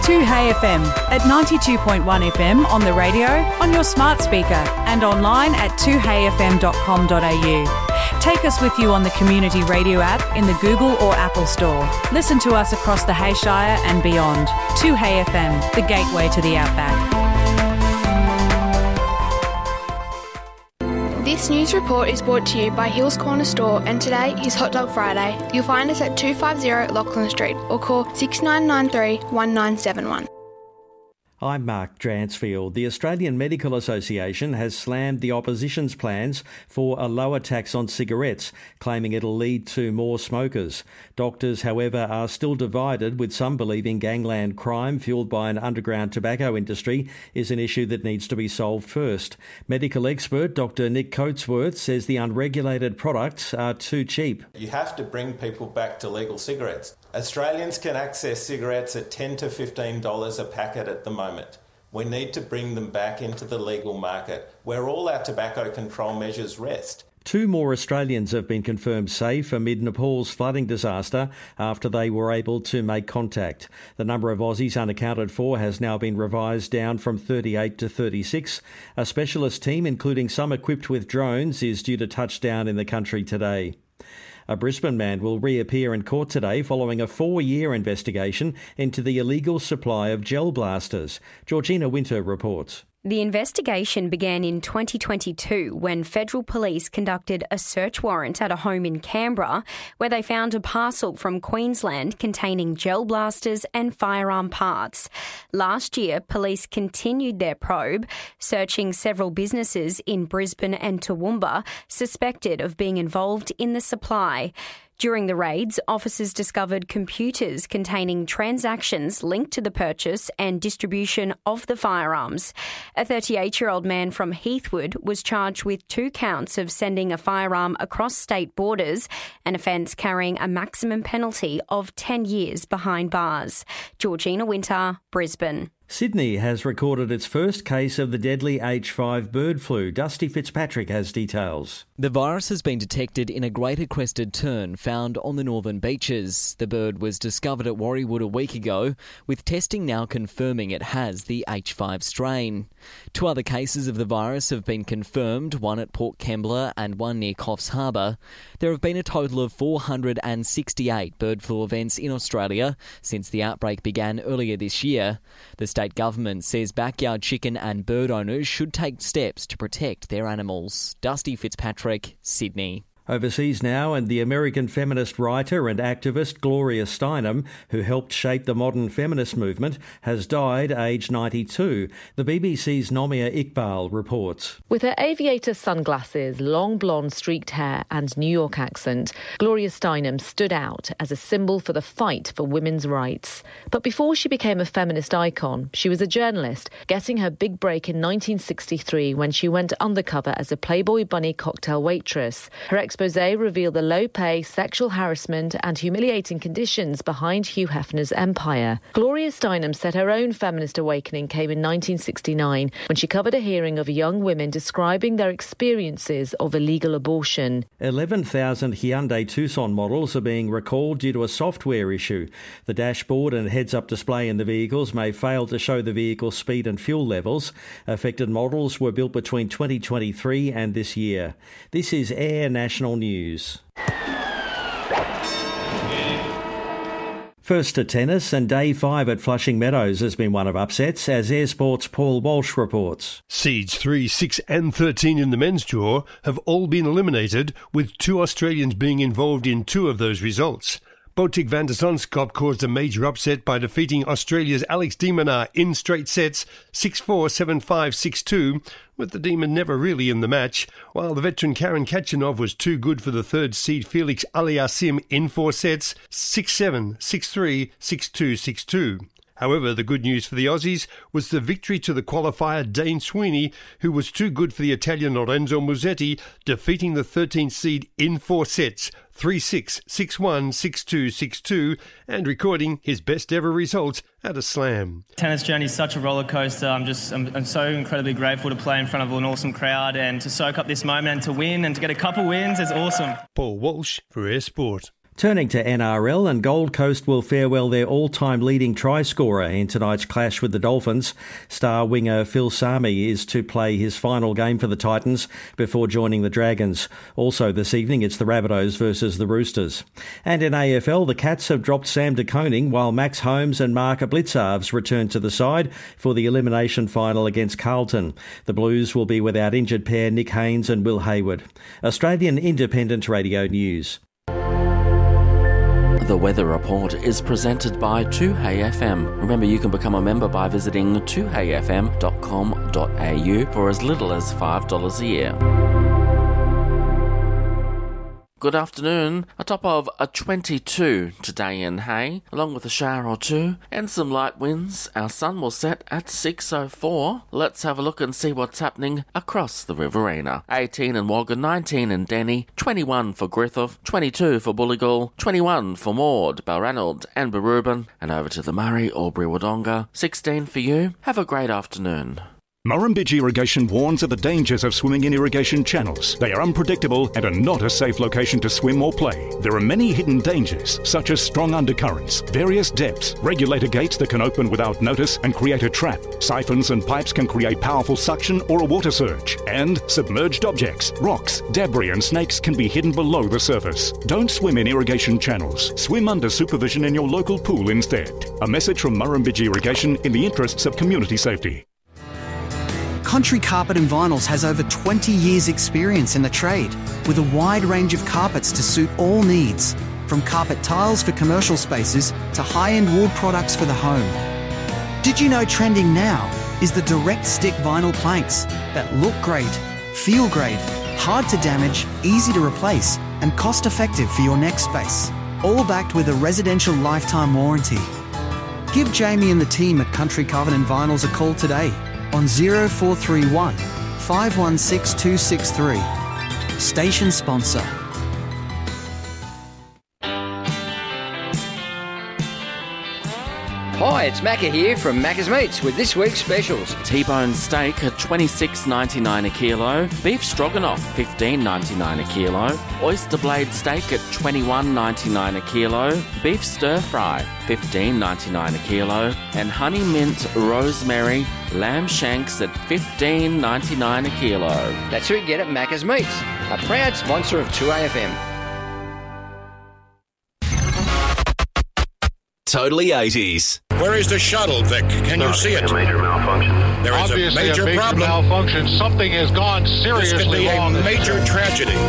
2Hey FM at 92.1 FM on the radio, on your smart speaker and online at 2heyfm.com.au. Take us with you on the Community Radio app in the Google or Apple Store. Listen to us across the Hayshire and beyond. 2Hey FM, the gateway to the outback. This news report is brought to you by Hill's Corner Store, and today is Hot Dog Friday. You'll find us at 250 Lachlan Street or call 6993 1971. I'm Mark Dransfield. The Australian Medical Association has slammed the opposition's plans for a lower tax on cigarettes, claiming it'll lead to more smokers. Doctors, however, are still divided, with some believing gangland crime fuelled by an underground tobacco industry is an issue that needs to be solved first. Medical expert Dr Nick Coatsworth says the unregulated products are too cheap. You have to bring people back to legal cigarettes. Australians can access cigarettes at $10 to $15 a packet at the moment. We need to bring them back into the legal market, where all our tobacco control measures rest. 2 more Australians have been confirmed safe amid Nepal's flooding disaster after they were able to make contact. The number of Aussies unaccounted for has now been revised down from 38 to 36. A specialist team, including some equipped with drones, is due to touch down in the country today. A Brisbane man will reappear in court today following a 4-year investigation into the illegal supply of gel blasters. Georgina Winter reports. The investigation began in 2022 when federal police conducted a search warrant at a home in Canberra where they found a parcel from Queensland containing gel blasters and firearm parts. Last year, police continued their probe, searching several businesses in Brisbane and Toowoomba suspected of being involved in the supply. During the raids, officers discovered computers containing transactions linked to the purchase and distribution of the firearms. A 38-year-old man from Heathwood was charged with 2 counts of sending a firearm across state borders, an offence carrying a maximum penalty of 10 years behind bars. Georgina Winter, Brisbane. Sydney has recorded its first case of the deadly H5 bird flu. Dusty Fitzpatrick has details. The virus has been detected in a greater crested tern found on the northern beaches. The bird was discovered at Warriewood a week ago, with testing now confirming it has the H5 strain. 2 other cases of the virus have been confirmed, one at Port Kembla and one near Coffs Harbour. There have been a total of 468 bird flu events in Australia since the outbreak began earlier this year. The state government says backyard chicken and bird owners should take steps to protect their animals. Dusty Fitzpatrick, Sydney. Overseas now, and the American feminist writer and activist Gloria Steinem, who helped shape the modern feminist movement, has died aged 92. The BBC's Nomia Iqbal reports. With her aviator sunglasses, long blonde streaked hair and New York accent, Gloria Steinem stood out as a symbol for the fight for women's rights. But before she became a feminist icon, she was a journalist, getting her big break in 1963 when she went undercover as a Playboy Bunny cocktail waitress. Her expose revealed the low pay, sexual harassment and humiliating conditions behind Hugh Hefner's empire. Gloria Steinem said her own feminist awakening came in 1969 when she covered a hearing of young women describing their experiences of illegal abortion. 11,000 Hyundai Tucson models are being recalled due to a software issue. The dashboard and heads-up display in the vehicles may fail to show the vehicle's speed and fuel levels. Affected models were built between 2023 and this year. This is Air National News. First to tennis, and day 5 at Flushing Meadows has been one of upsets, as Air Sport's Paul Walsh reports. Seeds 3, 6 and 13 in the men's draw have all been eliminated, with 2 Australians being involved in 2 of those results. Botic van der Zandschap caused a major upset by defeating Australia's Alex de Minaur in straight sets 6-4, 7-5, 6-2, with the Demon never really in the match, while the veteran Karen Khachanov was too good for the third seed Felix Aliassime in 4 sets 6-7, 6-3, 6-2, 6-2. However, the good news for the Aussies was the victory to the qualifier Dane Sweeney, who was too good for the Italian Lorenzo Musetti, defeating the 13th seed in 4 sets 3-6, 6-1, 6-2, 6-2, and recording his best ever result at a slam. Tennis journey is such a roller coaster. I'm so incredibly grateful to play in front of an awesome crowd and to soak up this moment and to win and to get a couple wins is awesome. Paul Walsh for Air Sport. Turning to NRL, and Gold Coast will farewell their all-time leading try scorer in tonight's clash with the Dolphins. Star winger Phil Sami is to play his final game for the Titans before joining the Dragons. Also this evening, it's the Rabbitohs versus the Roosters. And in AFL, the Cats have dropped Sam De Koning while Max Holmes and Mark Blitzarves return to the side for the elimination final against Carlton. The Blues will be without injured pair Nick Haynes and Will Hayward. Australian Independent Radio News. The Weather Report is presented by 2HeyFM. Remember, you can become a member by visiting 2heyfm.com.au for as little as $5 a year. Good afternoon. A top of a 22 today in Hay, along with a shower or two and some light winds. Our sun will set at 6:04. Let's have a look and see what's happening across the Riverina. 18 in Wagga, 19 in Denny, 21 for Griffith, 22 for Bulligal, 21 for Maud, Balranald and Barubin, and over to the Murray, Albury, Wodonga. 16 for you. Have a great afternoon. Murrumbidgee Irrigation warns of the dangers of swimming in irrigation channels. They are unpredictable and are not a safe location to swim or play. There are many hidden dangers, such as strong undercurrents, various depths, regulator gates that can open without notice and create a trap. Siphons and pipes can create powerful suction or a water surge. And submerged objects, rocks, debris and snakes can be hidden below the surface. Don't swim in irrigation channels. Swim under supervision in your local pool instead. A message from Murrumbidgee Irrigation in the interests of community safety. Country Carpet and Vinyls has over 20 years' experience in the trade, with a wide range of carpets to suit all needs, from carpet tiles for commercial spaces to high-end wood products for the home. Did you know trending now is the direct stick vinyl planks that look great, feel great, hard to damage, easy to replace, and cost-effective for your next space, all backed with a residential lifetime warranty. Give Jamie and the team at Country Carpet and Vinyls a call today on 0431 516 263. Station sponsor. Hi, it's Macca here from Macca's Meats with this week's specials. T-bone steak at $26.99 a kilo, beef stroganoff $15.99 a kilo, oyster blade steak at $21.99 a kilo, beef stir fry $15.99 a kilo, and honey mint rosemary lamb shanks at $15.99 a kilo. That's who you get at Macca's Meats, a proud sponsor of 2AFM. Totally 80s. Where is the shuttle, Vic? Can you see it? A major malfunction. There is Obviously a major problem. Malfunction. Something has gone seriously wrong. This could be a major tragedy.